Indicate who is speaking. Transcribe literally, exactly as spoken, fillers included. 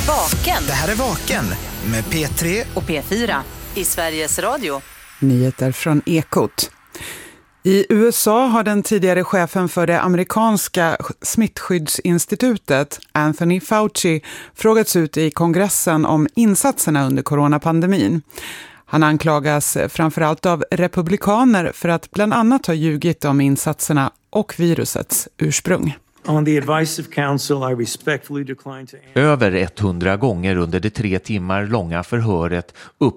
Speaker 1: Vaken.
Speaker 2: Det här är Vaken med P tre
Speaker 1: och P fyra i Sveriges Radio.
Speaker 3: Nyheter från Ekot. I U S A har den tidigare chefen för det amerikanska smittskyddsinstitutet, Anthony Fauci, frågats ut i kongressen om insatserna under coronapandemin. Han anklagas framförallt av republikaner för att bland annat ha ljugit om insatserna och virusets ursprung.
Speaker 4: Över hundra gånger under det tre timmar långa förhöret